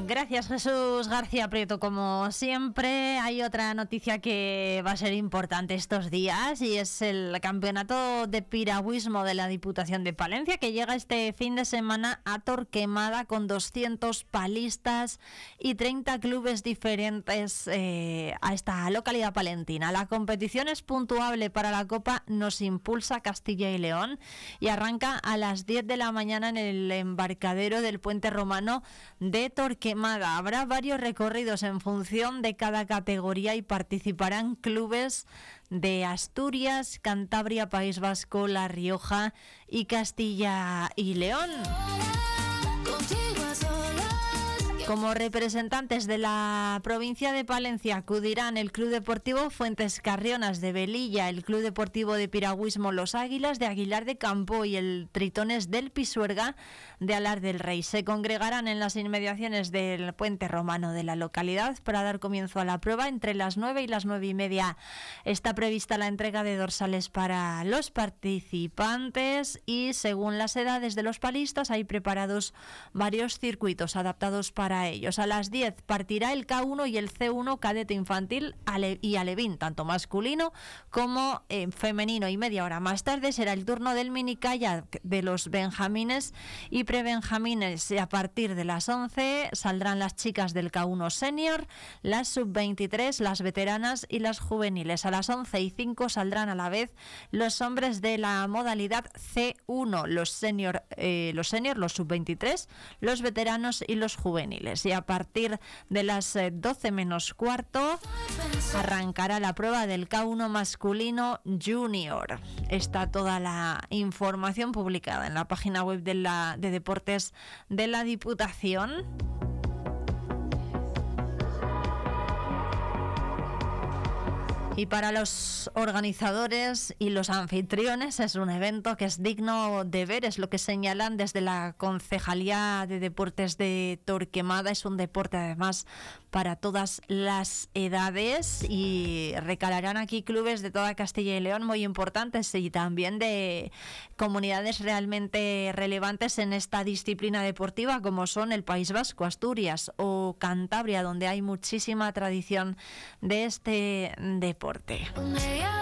Gracias, Jesús García Prieto. Como siempre, hay otra noticia que va a ser importante estos días y es el campeonato de piragüismo de la Diputación de Palencia, que llega este fin de semana a Torquemada con 200 palistas y 30 clubes diferentes a esta localidad palentina. La competición es puntuable para la Copa Nos Impulsa Castilla y León y arranca a las 10 de la mañana en el embarcadero del Puente Romano de Torquemada. Habrá varios recorridos en función de cada categoría y participarán clubes de Asturias, Cantabria, País Vasco, La Rioja y Castilla y León. Como representantes de la provincia de Palencia acudirán el Club Deportivo Fuentes Carrionas de Velilla, el Club Deportivo de Piragüismo Los Águilas de Aguilar de Campo y el Tritones del Pisuerga de Alar del Rey. Se congregarán en las inmediaciones del Puente Romano de la localidad para dar comienzo a la prueba entre las 9 y las 9:30. Está prevista la entrega de dorsales para los participantes y según las edades de los palistas hay preparados varios circuitos adaptados para ellos. A las 10 partirá el K1 y el C1 cadete infantil y alevín, tanto masculino como femenino, y media hora más tarde será el turno del mini kayak de los benjamines y prebenjamines. A partir de las 11 saldrán las chicas del K1 senior, las sub-23, las veteranas y las juveniles. A las 11:05 saldrán a la vez los hombres de la modalidad C1, los senior, los sub-23, los veteranos y los juveniles. Y a partir de las 12 menos cuarto arrancará la prueba del K1 masculino junior. Está toda la información publicada en la página web de deportes de la Diputación. Y para los organizadores y los anfitriones es un evento que es digno de ver, es lo que señalan desde la Concejalía de Deportes de Torquemada. Es un deporte además para todas las edades y recalarán aquí clubes de toda Castilla y León muy importantes y también de comunidades realmente relevantes en esta disciplina deportiva como son el País Vasco, Asturias o Cantabria, donde hay muchísima tradición de este deporte.